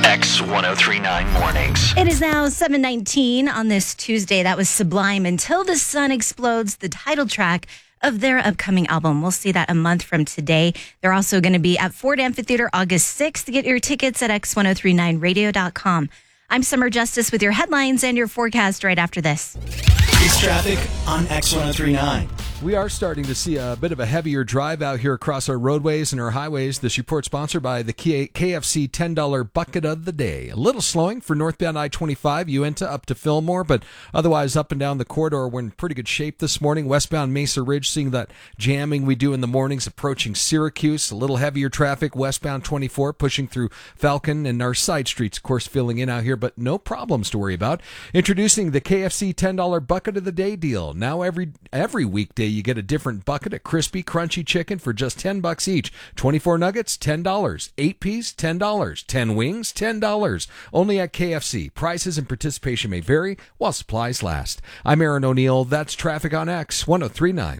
X1039 Mornings. It is now 7:19 on this Tuesday. That was Sublime, Until the Sun Explodes, the title track of their upcoming album. We'll see that a month from today. They're also going to be at Ford Amphitheater August 6th. Get your tickets at x1039radio.com. I'm Summer Justice with your headlines and your forecast right after this. It's traffic on X1039. We are starting to see a bit of a heavier drive out here across our roadways and our highways. This report sponsored by the KFC $10 bucket of the day. A little slowing for northbound I-25, Uinta up to Fillmore, but otherwise up and down the corridor, we're in pretty good shape this morning. Westbound Mesa Ridge, seeing that jamming we do in the mornings approaching Syracuse. A little heavier traffic, westbound 24, pushing through Falcon and our side streets, of course, filling in out here, but no problems to worry about. Introducing the KFC $10 bucket of the day deal. Now every weekday, you get a different bucket of crispy, crunchy chicken for just $10 each. 24 nuggets, $10. 8 piece, $10. 10 wings, $10. Only at KFC. Prices and participation may vary while supplies last. I'm Aaron O'Neill. That's traffic on X1039.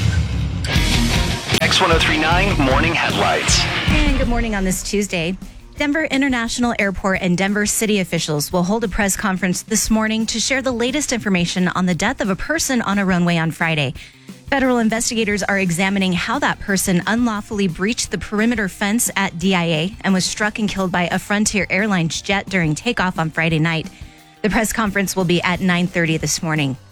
X1039 Morning Headlights. And good morning on this Tuesday. Denver International Airport and Denver city officials will hold a press conference this morning to share the latest information on the death of a person on a runway on Friday. Federal investigators are examining how that person unlawfully breached the perimeter fence at DIA and was struck and killed by a Frontier Airlines jet during takeoff on Friday night. The press conference will be at 9:30 this morning.